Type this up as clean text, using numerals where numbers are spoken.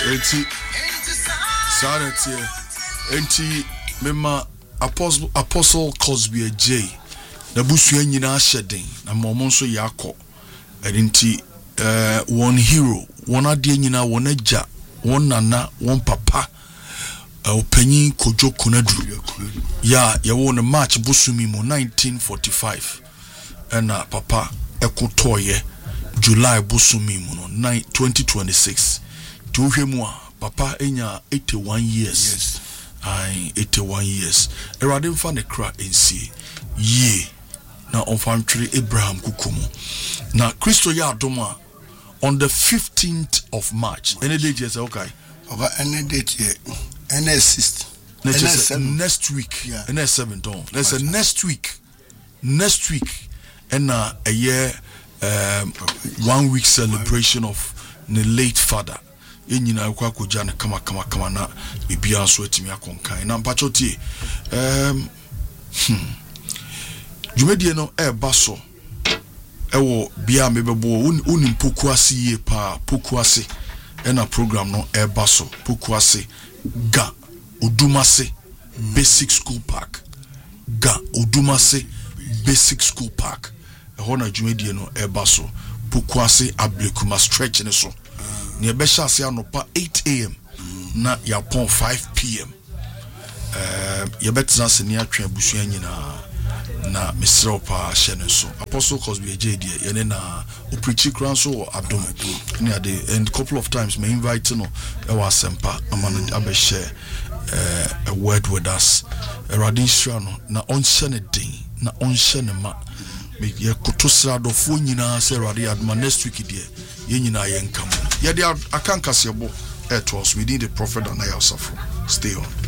enti sanity enti mema apostle Cosby J na busua nyina hyeden na momo nso yakọ enti one hero one ade nyina one agya one nana one papa opanyin Kojo Konadu ya yewo no March bosumi mu 1945 na papa ekotoye July bosumi mu no 2026 tuhwemu a papa enya 81 years. Yes. 81 years. Erade mfa ne kra ensie ye na onfantwere Abraham Kukumu na Kristo ya adoma on the 15th of March. Any date yes okay. Over any date here. Any 6th. Next week. Yeah. And 7th. Let's say next week. Next week and a year 1 week celebration of the late father. Yenyina kwa kujana kama na bibia so etimi akonkan na mpachotie dwumedie no baso ewo bia mebebo unim pokuase ye pa pokuase na program no baso pokuase ga Odumase Basic School Park ga Odumase Basic School Park ehona dwumedie no baso pokuase Ablekuma stretch ne so ne besha se anopa 8 a.m. na yapon 5 p.m. ye betina se ne atwa abusua nyina na mesrɛ pa hyɛ so Apostle Cosby J die ye na opreach kran so adom ne ade and couple of times me invite no e was sempa amana abɛhyɛ a word with us Radin Shano na onhyɛ ne din na onhyɛ ne ma me ye kotosra dofo nyina se Radin adma next week die ye nyina ye nkam ye de akanka sebo to us within the prophet and I also stay on.